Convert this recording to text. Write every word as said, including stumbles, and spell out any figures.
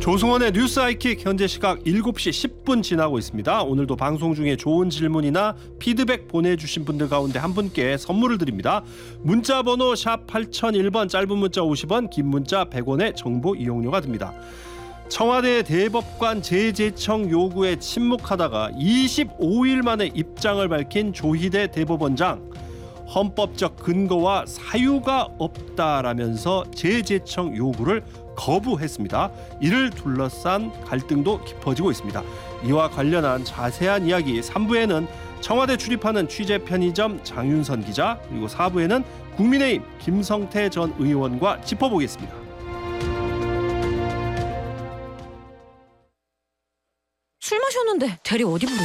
조승원의 뉴스 아이킥, 현재 시각 일곱 시 십 분 지나고 있습니다. 오늘도 방송 중에 좋은 질문이나 피드백 보내주신 분들 가운데 한 분께 선물을 드립니다. 문자 번호 샵 팔공공일 번, 짧은 문자 오십 원, 긴 문자 백 원의 정보 이용료가 듭니다. 청와대 대법관 재제청 요구에 침묵하다가 이십오 일 만에 입장을 밝힌 조희대 대법원장. 헌법적 근거와 사유가 없다라면서 재제청 요구를 거부했습니다. 이를 둘러싼 갈등도 깊어지고 있습니다. 이와 관련한 자세한 이야기 삼 부에는 청와대 출입하는 취재 편의점 장윤선 기자, 그리고 사 부에는 국민의힘 김성태 전 의원과 짚어보겠습니다. 술 마셨는데 대리 어디 부르